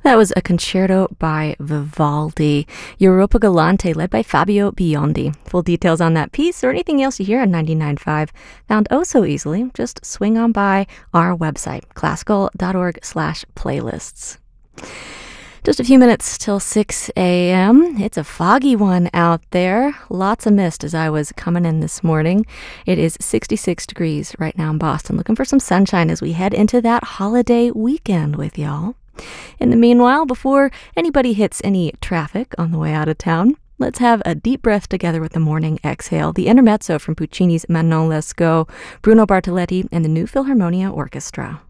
That was a concerto by Vivaldi, Europa Galante, led by Fabio Biondi. Full details on that piece or anything else you hear on 99.5 found oh so easily. Just swing on by our website, classical.org/playlists. Just a few minutes till 6 a.m. It's a foggy one out there. Lots of mist as I was coming in this morning. It is 66 degrees right now in Boston. Looking for some sunshine as we head into that holiday weekend with y'all. In the meanwhile, before anybody hits any traffic on the way out of town, let's have a deep breath together with the morning exhale. The intermezzo from Puccini's Manon Lescaut, Bruno Bartoletti, and the New Philharmonia Orchestra.